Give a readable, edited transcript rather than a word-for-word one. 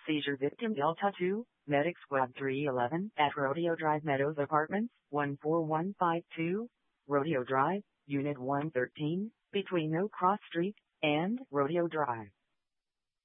Seizure victim Delta 2, Medic Squad 311 at Rodeo Drive Meadows Apartments, 14152, Rodeo Drive, Unit 113, between No Cross Street and Rodeo Drive.